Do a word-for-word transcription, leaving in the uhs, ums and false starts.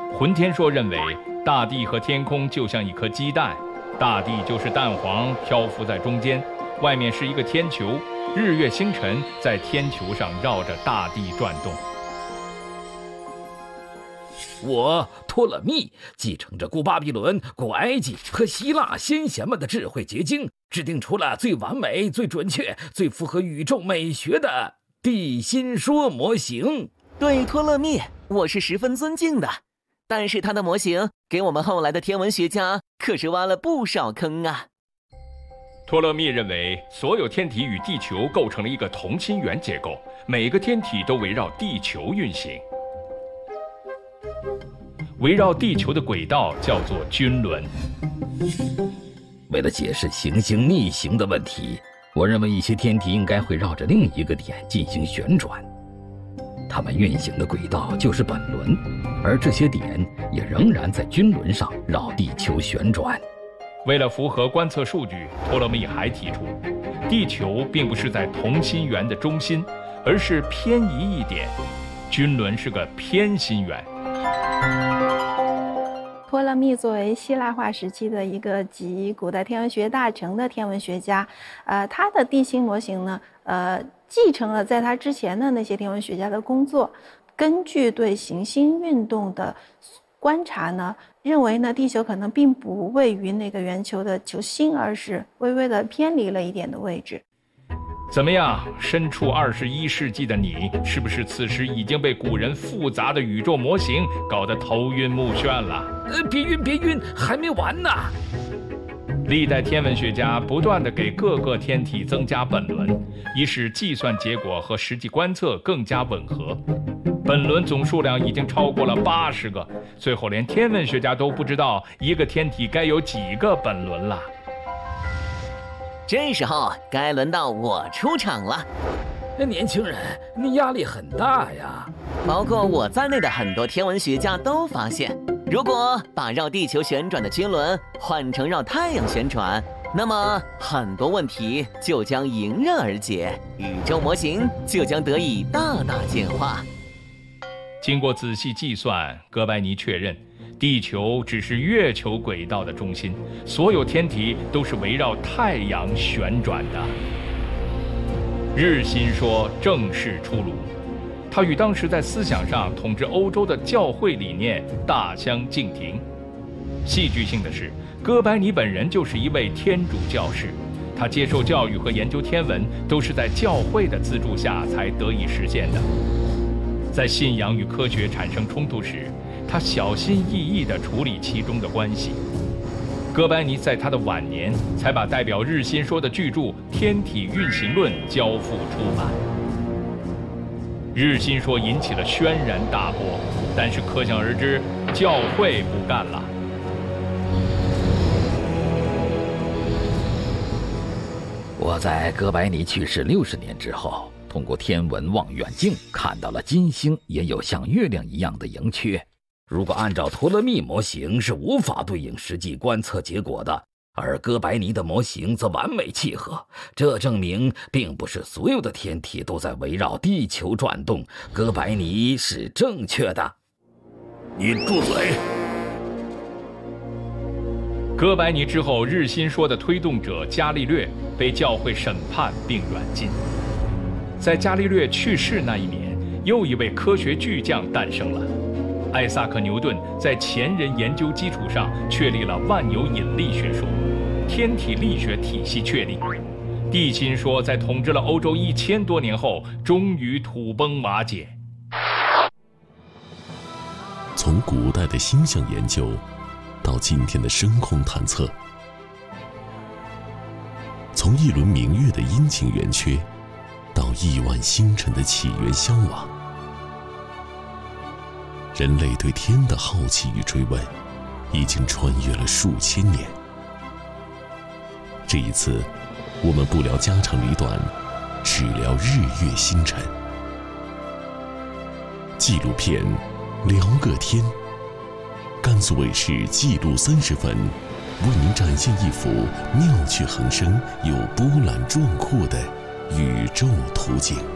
浑天说认为，大地和天空就像一颗鸡蛋，大地就是蛋黄漂浮在中间，外面是一个天球，日月星辰在天球上绕着大地转动。 我托勒密继承着古巴比伦、古埃及和希腊先贤们的智慧结晶，制定出了最完美、最准确、最符合宇宙美学的地心说模型。 对托勒密，我是十分尊敬的，但是他的模型给我们后来的天文学家可是挖了不少坑啊。 托勒密认为，所有天体与地球构成了一个同心圆结构，每个天体都围绕地球运行。围绕地球的轨道叫做均轮。 为了解释行星逆行的问题，我认为一些天体应该会绕着另一个点进行旋转，它们运行的轨道就是本轮，而这些点也仍然在均轮上绕地球旋转。 为了符合观测数据，托勒密还提出，地球并不是在同心圆的中心，而是偏移一点，均轮是个偏心圆。 托勒密作为希腊化时期的一个集古代天文学大成的天文学家，呃，他的地心模型呢，呃，继承了在他之前的那些天文学家的工作，根据对行星运动的观察呢，认为呢，地球可能并不位于那个圆球的球心，而是微微的偏离了一点的位置。 怎么样，身处二十一世纪的你，是不是此时已经被古人复杂的宇宙模型搞得头晕目眩了？ 呃，别晕别晕，还没完呢。 历代天文学家不断地给各个天体增加本轮，以使计算结果和实际观测更加吻合。本轮总数量已经超过了八十个，最后连天文学家都不知道一个天体该有几个本轮了。 这时候该轮到我出场了。 年轻人，你压力很大呀。 包括我在内的很多天文学家都发现，如果把绕地球旋转的均轮换成绕太阳旋转，那么很多问题就将迎刃而解，宇宙模型就将得以大大简化。 经过仔细计算，哥白尼确认地球只是月球轨道的中心，所有天体都是围绕太阳旋转的。日心说正式出炉，他与当时在思想上统治欧洲的教会理念大相径庭。戏剧性的是，哥白尼本人就是一位天主教士，他接受教育和研究天文都是在教会的资助下才得以实现的。在信仰与科学产生冲突时，他小心翼翼地处理其中的关系。哥白尼在他的晚年才把代表日心说的巨著《天体运行论》交付出版。日心说引起了轩然大波，但是可想而知，教会不干了。 我在哥白尼去世六十年之后，通过天文望远镜看到了金星也有像月亮一样的盈缺。如果按照托勒密模型是无法对应实际观测结果的，而哥白尼的模型则完美契合，这证明并不是所有的天体都在围绕地球转动，哥白尼是正确的。 你住嘴！ 哥白尼之后，日心说的推动者伽利略被教会审判并软禁。在伽利略去世那一年，又一位科学巨匠诞生了。艾萨克·牛顿在前人研究基础上确立了万有引力学说，天体力学体系确立。地心说在统治了欧洲一千多年后，终于土崩瓦解。 从古代的星象研究，到今天的深空探测，从一轮明月的阴晴圆缺，到亿万星辰的起源消亡。人类对天的好奇与追问，已经穿越了数千年。这一次，我们不聊家长里短，只聊日月星辰。纪录片《聊个天》，甘肃卫视纪录三十分，为您展现一幅妙趣横生又波澜壮阔的宇宙图景。